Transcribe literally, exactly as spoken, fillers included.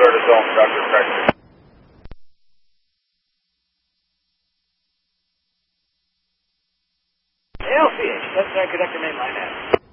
Florida Zone, Doctor Craig. L C H, that's our conductor main line.